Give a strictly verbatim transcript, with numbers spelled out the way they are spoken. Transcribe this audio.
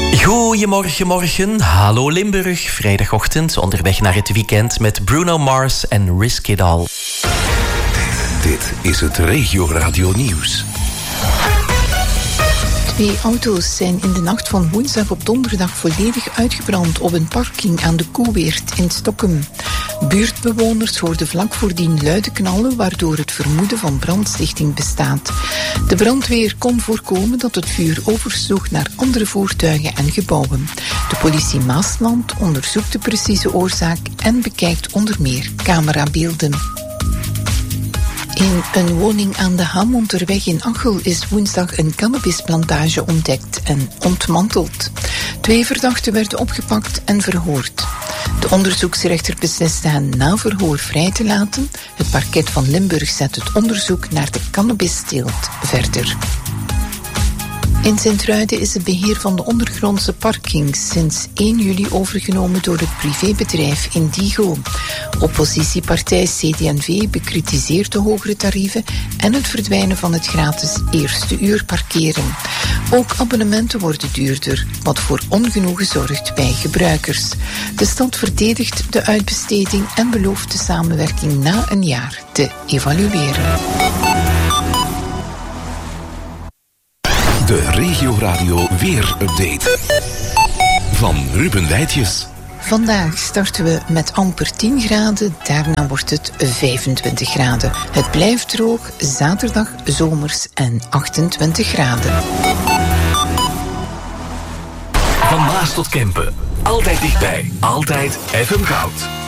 Goedemorgen, morgen. Hallo Limburg. Vrijdagochtend onderweg naar het weekend met Bruno Mars en Risk It All. Dit is het Regio Radio Nieuws. Twee auto's zijn in de nacht van woensdag op donderdag volledig uitgebrand op een parking aan de Koeweert in Stokkum. Buurtbewoners hoorden vlak voordien luide knallen, waardoor het vermoeden van brandstichting bestaat. De brandweer kon voorkomen dat het vuur oversloeg naar andere voertuigen en gebouwen. De politie Maasland onderzoekt de precieze oorzaak en bekijkt onder meer camerabeelden. In een woning aan de Hamonterweg in Achel is woensdag een cannabisplantage ontdekt en ontmanteld. Twee verdachten werden opgepakt en verhoord. De onderzoeksrechter besliste hen na verhoor vrij te laten. Het parket van Limburg zet het onderzoek naar de cannabisteelt verder. In Sint-Truiden is het beheer van de ondergrondse parkings sinds één juli overgenomen door het privébedrijf Indigo. Oppositiepartij C D en V bekritiseert de hogere tarieven en het verdwijnen van het gratis eerste uur parkeren. Ook abonnementen worden duurder, wat voor ongenoegen zorgt bij gebruikers. De stad verdedigt de uitbesteding en belooft de samenwerking na een jaar te evalueren. De Regio Radio Weer-update van Ruben Wijtjes. Vandaag starten we met amper tien graden, daarna wordt het vijfentwintig graden. Het blijft droog, zaterdag zomers en achtentwintig graden. Van Maas tot Kempen, altijd dichtbij, altijd F M Goud.